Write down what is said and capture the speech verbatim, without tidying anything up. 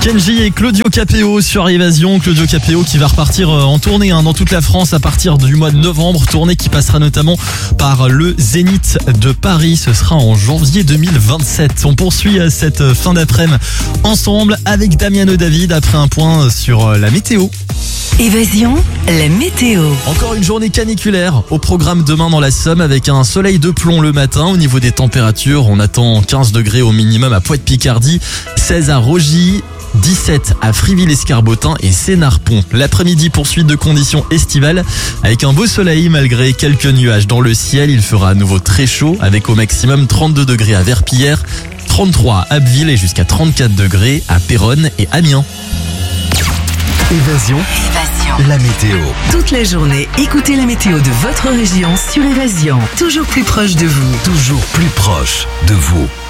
Kenji et Claudio Capéo sur Évasion. Claudio Capéo qui va repartir en tournée hein, dans toute la France à partir du mois de novembre. Tournée qui passera notamment par le Zénith de Paris. Ce sera en janvier deux mille vingt-sept. On poursuit cette fin d'après-midi ensemble avec Damiano David après un point sur la météo. Évasion, la météo. Encore une journée caniculaire au programme demain dans la Somme avec un soleil de plomb le matin. Au niveau des températures, on attend quinze degrés au minimum à Pointe-Picardie, seize à Rogy, dix-sept à Friville-Escarbotin et Sénarpont. L'après-midi, poursuite de conditions estivales avec un beau soleil malgré quelques nuages dans le ciel. Il fera à nouveau très chaud avec au maximum trente-deux degrés à Verpillière, trente-trois à Abbeville et jusqu'à trente-quatre degrés à Péronne et Amiens. Évasion. Évasion. La météo. Toute la journée, écoutez la météo de votre région sur Évasion. Toujours plus proche de vous. Toujours plus proche de vous.